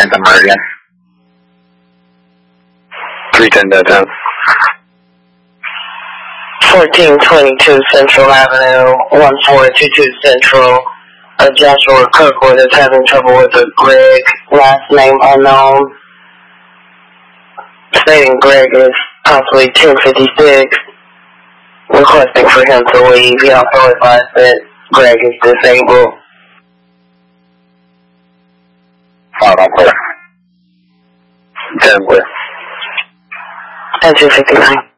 the Meridian. 310 downtown. 1422 Central Avenue, 1422 Central. Joshua Kirkwood is having trouble with a Greg, last name unknown. Stating Greg is possibly 1056. Requesting for him to leave. He also advised that Greg is disabled. 5 on clear. 10 clear. 10-259.